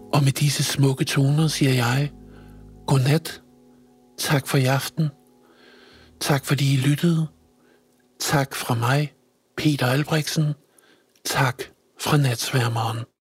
Og med disse smukke toner siger jeg, godnat, tak for i aften, tak fordi I lyttede, tak fra mig, Peter Albrechtsen, tak fra Natsværmeren.